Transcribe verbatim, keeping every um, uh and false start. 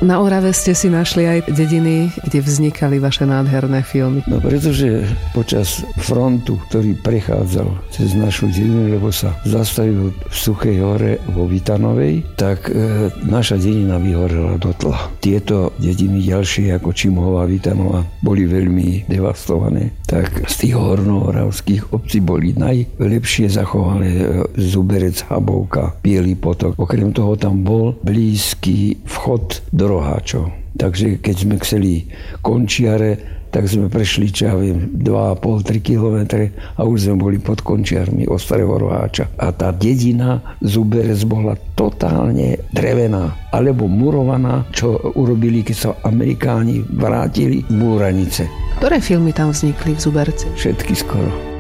Na Orave ste si našli aj dediny, kde vznikali vaše nádherné filmy. No pretože počas frontu, ktorý prechádzal cez našu dedinu, lebo sa zastavil v Suchej hore vo Vitanovej, tak e, naša dedina vyhorela do tla. Tieto dediny ďalšie ako Čimhová, Vitanova boli veľmi devastované. Tak z tých hornohoravských obcí boli najlepšie zachované Zuberec, Habovka, Bielý potok. Okrem toho tam bol blízky vchod do Roháčov. Takže keď sme chceli Končiare, tak sme prešli, čo ja viem, dva a pol až tri kilometre a už sme boli pod Končiarmi od Starého Roháča. A tá dedina Zuberec bola totálne drevená alebo murovaná, čo urobili, keď sa Amerikáni vrátili z Búranice. Ktoré filmy tam vznikli v Zuberci? Všetky skoro.